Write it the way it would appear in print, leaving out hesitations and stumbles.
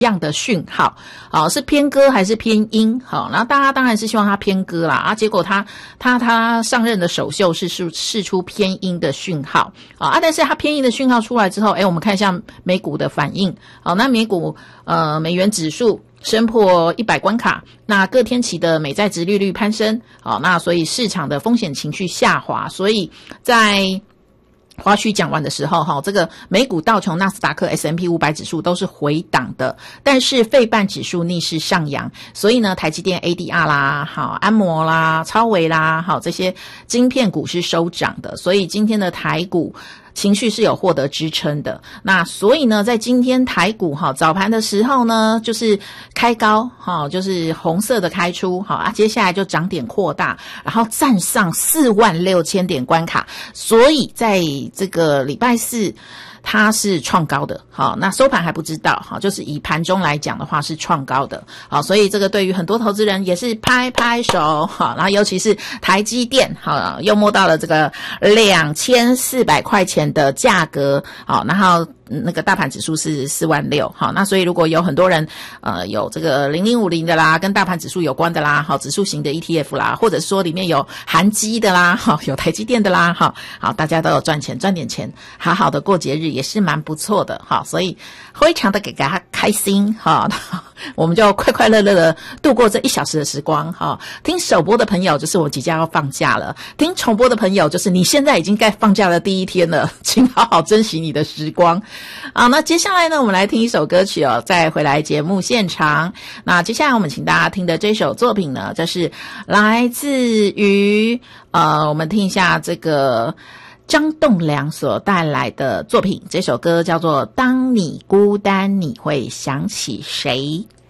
样的讯号，好，是偏鸽还是偏鹰？好，然后大家当然是希望他偏鸽啦，啊，结果他上任的首秀是释出偏鹰的讯号，啊，但是他偏鹰的讯号出来之后，我们看一下美股的反应，好，那美股美元指数升破100关卡，那各天期的美债殖利率攀升，好，那所以市场的风险情绪下滑，所以在花絮讲完的时候，这个美股道琼、纳斯达克、S&P 500指数都是回档的，但是费半指数逆势上扬，所以呢，台积电 ADR 啦，好，安摩啦，超微啦，好，这些晶片股是收涨的，所以今天的台股情绪是有获得支撑的。那所以呢，在今天台股早盘的时候呢，就是开高就是红色的开出接下来就涨点扩大，然后站上46000点关卡，所以在这个礼拜四它是创高的，好，那收盘还不知道，好，就是以盘中来讲的话是创高的，好，所以这个对于很多投资人也是拍拍手，好，然后尤其是台积电，好，又摸到了这个2400块钱的价格，好，然后那个大盘指数是46000，好，那所以如果有很多人有这个0050的啦，跟大盘指数有关的啦，好，指数型的 ETF 啦，或者说里面有韩基的啦，好，有台积电的啦，好，大家都有赚钱，赚点钱，好好的过节日也是蛮不错的，好，所以非常的给他开心，好，我们就快快乐乐的度过这1小时的时光，好，听首播的朋友就是我即将要放假了，听重播的朋友就是你现在已经该放假的第一天了，请好好珍惜你的时光。好，那接下来呢，我们来听一首歌曲哦，再回来节目现场。那接下来我们请大家听的这首作品呢，这是来自于我们听一下这个张栋梁所带来的作品，这首歌叫做《当你孤单你会想起谁》。